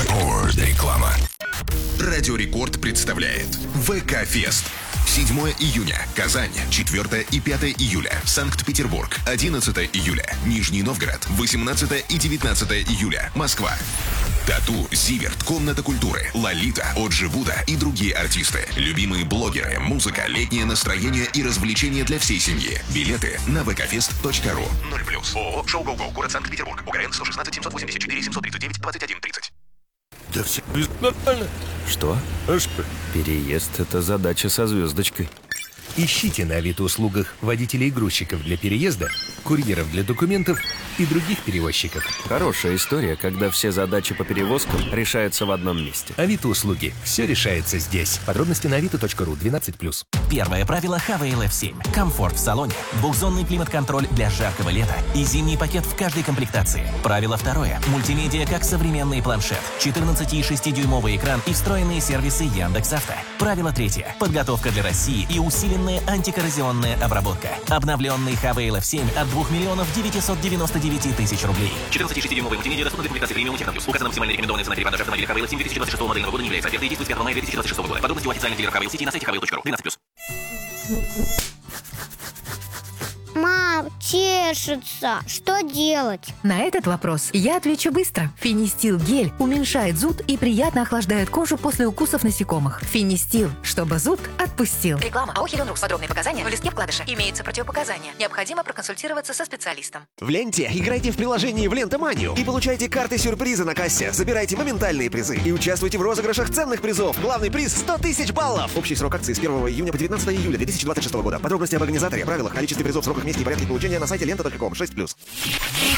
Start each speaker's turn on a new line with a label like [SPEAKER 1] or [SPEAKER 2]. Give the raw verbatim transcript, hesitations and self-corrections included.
[SPEAKER 1] Рекорд. Реклама.
[SPEAKER 2] Радио Рекорд представляет ВК-фест. седьмого июня – Казань, четвёртого и пятого июля – Санкт-Петербург, одиннадцатого июля – Нижний Новгород, восемнадцатого и девятнадцатого июля – Москва. Тату, Зиверт, Комната культуры, Лолита, Оджи Буда и другие артисты. Любимые блогеры, музыка, летнее настроение и развлечения для всей семьи. Билеты на вэ ка фест точка ру. ноль плюс. ООО «Шоу Гоу Гоу», город Санкт-Петербург. УГРН сто шестнадцать семьсот восемьдесят четыре семьсот тридцать девять двадцать один тридцать.
[SPEAKER 3] Да все нормально.
[SPEAKER 4] Что?
[SPEAKER 3] А что?
[SPEAKER 4] Переезд – это задача со звездочкой.
[SPEAKER 5] Ищите на Авито-услугах водителей и грузчиков для переезда, курьеров для документов и других перевозчиков.
[SPEAKER 4] Хорошая история, когда все задачи по перевозкам решаются в одном месте.
[SPEAKER 5] Авито-услуги. Все решается здесь. Подробности на авито точка ру. двенадцать плюс.
[SPEAKER 6] Первое правило эйч ви эл эф семь. Комфорт в салоне, двухзонный климат-контроль для жаркого лета и зимний пакет в каждой комплектации. Правило второе. Мультимедиа как современный планшет, четырнадцать и шесть дюймовый экран и встроенные сервисы Яндекс.Авто. Правило третье. Подготовка для России и усиленная антикоррозионная обработка. Обновленный эйч ви эл эф семь от двух миллионов девятисот девяносто девяти тысяч рублей. четырнадцать и шесть дюймовый мультимедиа доступна для публикации премиум Техноплюс. Указана максимально рекомендованная цена перепродажи автомобиля эйч ви эл эф семь две тысячи двадцать шестого модельного года не является. Оферта действует с пятого мая две тысячи двадцать шестого года. Подробности у официальных дилеров эйч ви эл City на сайте эйч ви эл точка ру. двенадцать плюс.
[SPEAKER 7] Мам, чешется. Что делать?
[SPEAKER 8] На этот вопрос я отвечу быстро. Финистил гель уменьшает зуд и приятно охлаждает кожу после укусов насекомых. Финистил, чтобы зуд отпустил.
[SPEAKER 9] Реклама АО «Хелионрус». Подробные показания в листке вкладыша. Имеются противопоказания. Необходимо проконсультироваться со специалистом.
[SPEAKER 10] В ленте играйте в приложении в Лента-манию и получайте карты-сюрпризы на кассе. Забирайте моментальные призы и участвуйте в розыгрышах ценных призов. Главный приз – сто тысяч баллов. Общий срок акции с первого июня по девятнадцатого июля две тысячи двадцать шестого года. Подробности об организаторе, правилах, количестве призов, сроках, месте и порядке получения на сайте лента точка ком. шесть плюс.